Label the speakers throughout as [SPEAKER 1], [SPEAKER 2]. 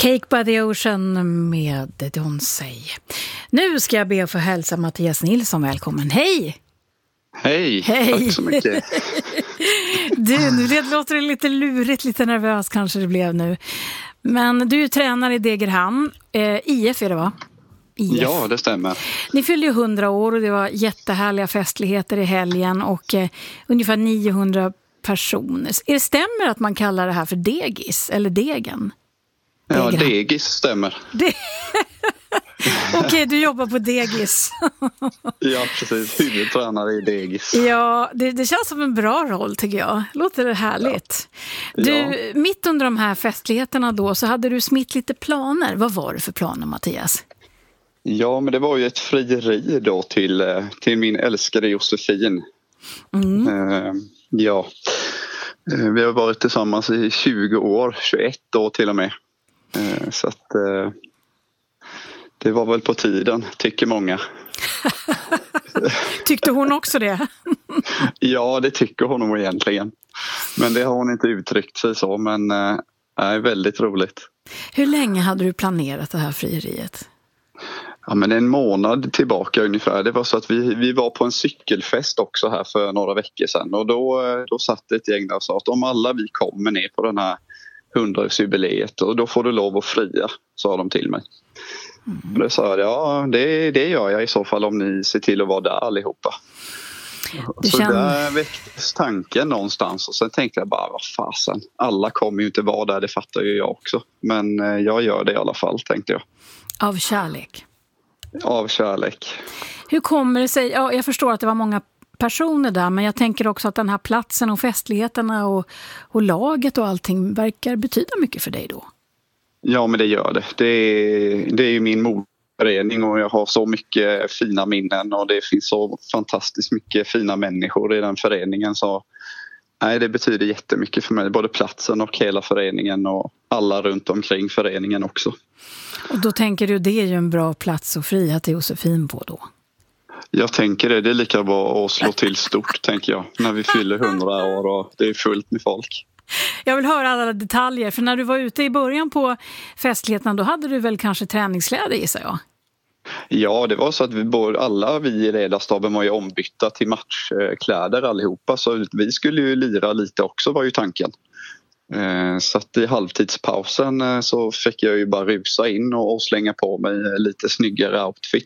[SPEAKER 1] Cake by the Ocean med Don't Say. Nu ska jag be att få hälsa Mattias Nilsson välkommen. Hej!
[SPEAKER 2] Hej, tack så mycket.
[SPEAKER 1] Nu låter det lite lurigt, lite nervös kanske det blev nu. Men du är tränare i Degerhamn. IF är det, va? IF.
[SPEAKER 2] Ja, det stämmer.
[SPEAKER 1] Ni fyllde ju 100 år och det var jättehärliga festligheter i helgen och ungefär 900 personer. Stämmer att man kallar det här för Degis eller Degen?
[SPEAKER 2] Ja, Degis stämmer.
[SPEAKER 1] Okej, du jobbar på Degis.
[SPEAKER 2] Ja, precis. Huvudtränare i Degis.
[SPEAKER 1] Ja, det känns som en bra roll tycker jag. Låter det härligt. Ja. Du, mitt under de här festligheterna då så hade du smitt lite planer. Vad var det för planer, Mattias?
[SPEAKER 2] Ja, men det var ju ett frieri då till min älskade Josefin. Ja, vi har varit tillsammans i 20 år, 21 år till och med. Så att det var väl på tiden, tycker många.
[SPEAKER 1] Tyckte hon också det?
[SPEAKER 2] Ja, det tycker hon nog egentligen. Men det har hon inte uttryckt sig så, men är väldigt roligt.
[SPEAKER 1] Hur länge hade du planerat det här frieriet?
[SPEAKER 2] Ja, men en månad tillbaka ungefär. Det var så att vi var på en cykelfest också här för några veckor sedan. Och då satt ett gäng där och sa att om alla vi kommer ner på den här 100-årsjubileet och då får du lov att fria, sa de till mig. Och då sa jag, ja det gör jag i så fall om ni ser till att vara där allihopa. Så där väcktes tanken någonstans och sen tänkte jag bara, vad fasen, alla kommer ju inte vara där, det fattar ju jag också. Men jag gör det i alla fall, tänkte jag.
[SPEAKER 1] Av kärlek?
[SPEAKER 2] Av kärlek.
[SPEAKER 1] Hur kommer det sig, ja, jag förstår att det var många personer där, men jag tänker också att den här platsen och festligheterna och laget och allting verkar betyda mycket för dig då. Ja,
[SPEAKER 2] men det gör det. Det är ju min moderförening och jag har så mycket fina minnen och det finns så fantastiskt mycket fina människor i den föreningen, så nej, det betyder jättemycket för mig, både platsen och hela föreningen och alla runt omkring föreningen också. Och
[SPEAKER 1] då tänker du, det är ju en bra plats att fria till Josefin på då?
[SPEAKER 2] Jag tänker det är lika bra att slå till stort, tänker jag, när vi fyller 100 år och det är fullt med folk.
[SPEAKER 1] Jag vill höra alla detaljer, för när du var ute i början på festligheterna då hade du väl kanske träningskläder, gissar jag?
[SPEAKER 2] Ja, det var så att alla vi i ledarstaben var ju ombytta till matchkläder allihopa, så vi skulle ju lira lite också, var ju tanken. Så att i halvtidspausen så fick jag ju bara rusa in och slänga på mig lite snyggare outfit.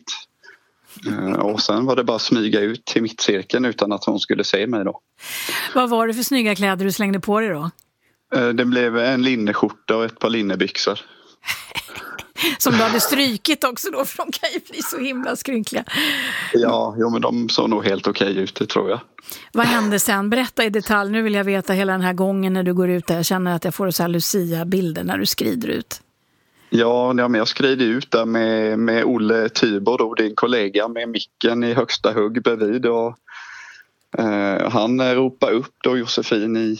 [SPEAKER 2] Och sen var det bara smyga ut till mittcirkeln utan att hon skulle se mig då.
[SPEAKER 1] Vad var det för snygga kläder du slängde på dig då?
[SPEAKER 2] Det blev en linneskjorta och ett par linnebyxor.
[SPEAKER 1] Som du hade strykit också då, för de kan ju bli så himla skrynkliga.
[SPEAKER 2] Ja, men de såg nog helt okej ut, det tror jag.
[SPEAKER 1] Vad hände sen? Berätta i detalj. Nu vill jag veta hela den här gången när du går ut där. Jag känner att jag får så här Lucia-bilder när du skrider ut.
[SPEAKER 2] Ja, men jag skrider ut där med Olle Tybor och din kollega med micken i högsta hugg bredvid. Och, han ropar upp då Josefin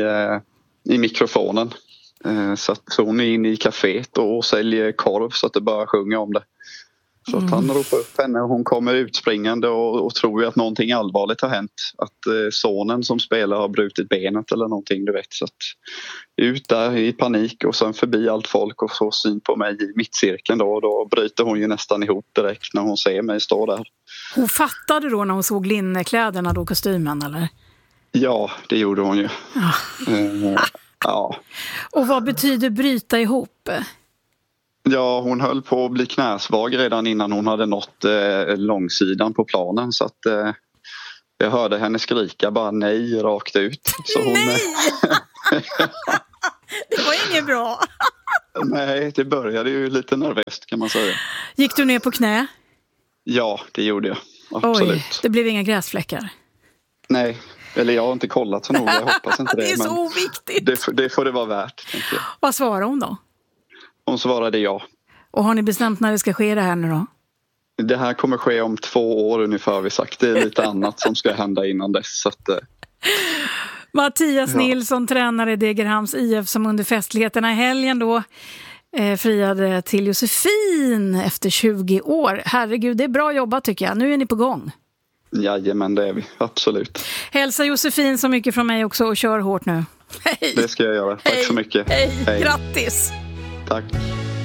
[SPEAKER 2] i mikrofonen. Så att hon är inne i kaféet och säljer korv så att det bara sjunger om det. Så att han ropar upp henne och hon kommer utspringande och tror ju att någonting allvarligt har hänt. Att sonen som spelar har brutit benet eller någonting, du vet. Så att ut där i panik och sen förbi allt folk och får syn på mig i mittcirkeln då. Och då bryter hon ju nästan ihop direkt när hon ser mig stå där.
[SPEAKER 1] Hon fattade då när hon såg linnekläderna då, kostymen eller?
[SPEAKER 2] Ja, det gjorde hon ju. Ja.
[SPEAKER 1] Och vad betyder bryta ihop?
[SPEAKER 2] Ja, hon höll på att bli knäsvag redan innan hon hade nått långsidan på planen, så att jag hörde henne skrika bara nej rakt ut. Så hon,
[SPEAKER 1] nej! Det var inget bra.
[SPEAKER 2] Nej, det började ju lite nervöst kan man säga.
[SPEAKER 1] Gick du ner på knä?
[SPEAKER 2] Ja, det gjorde jag. Absolut.
[SPEAKER 1] Oj, det blev inga gräsfläckar?
[SPEAKER 2] Nej, eller jag har inte kollat så noga, jag hoppas inte det.
[SPEAKER 1] Det är så oviktigt.
[SPEAKER 2] Det får det vara värt, tänker jag.
[SPEAKER 1] Vad svarade hon då?
[SPEAKER 2] Hon svarade ja. Och
[SPEAKER 1] har ni bestämt när det ska ske det här nu då?
[SPEAKER 2] Det här kommer ske om 2 år ungefär, har vi sagt. Det är lite annat som ska hända innan dess. Så att,
[SPEAKER 1] Mattias Nilsson, tränare i Degerhamns IF, som under festligheterna i helgen då friade till Josefin efter 20 år. Herregud, det är bra jobbat tycker jag. Nu är ni på gång.
[SPEAKER 2] Jajamän, det är vi. Absolut.
[SPEAKER 1] Hälsa Josefin så mycket från mig också och kör hårt nu. Hej!
[SPEAKER 2] Det ska jag göra. Tack så mycket.
[SPEAKER 1] Hej! Grattis!
[SPEAKER 2] Tack.